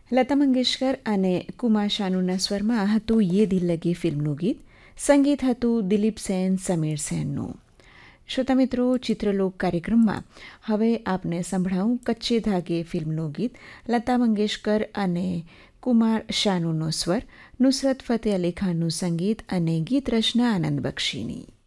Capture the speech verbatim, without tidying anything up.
લતા મંગેશકર અને કુમાર શાનુના સ્વરમાં હતું યે દિલ લગી ફિલ્મનું ગીત. સંગીત હતું દિલીપ સેન, સમીર સેનનું. શ્રોતા મિત્રો, ચિત્રલોક કાર્યક્રમમાં હવે આપને સંભળાવું કચ્ચે ધાગે ફિલ્મનું ગીત. લતા મંગેશકર અને કુમાર શાનુનો સ્વર, નુસરત ફતેહ અલી ખાનનું સંગીત અને ગીત રચના આનંદ બક્ષીની.